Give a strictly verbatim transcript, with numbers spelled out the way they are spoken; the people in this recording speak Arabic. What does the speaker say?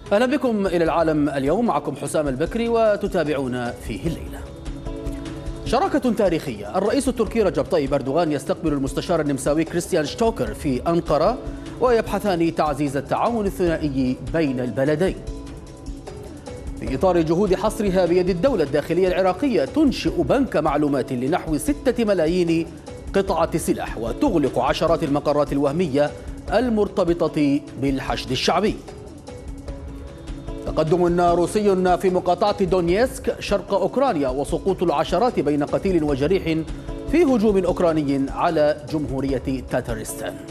أهلا بكم إلى العالم اليوم، معكم حسام البكري وتتابعون فيه الليلة. شراكة تاريخية. الرئيس التركي رجب طيب أردوغان يستقبل المستشار النمساوي كريستيان شتوكر في أنقرة، ويبحثان تعزيز التعاون الثنائي بين البلدين. في إطار جهود حصرها بيد الدولة الداخلية العراقية تنشئ بنك معلومات لنحو ستة ملايين قطعة سلاح، وتغلق عشرات المقرات الوهمية المرتبطة بالحشد الشعبي. تقدم روسي في مقاطعة دونيسك شرق أوكرانيا، وسقوط العشرات بين قتيل وجريح في هجوم أوكراني على جمهورية تاتارستان.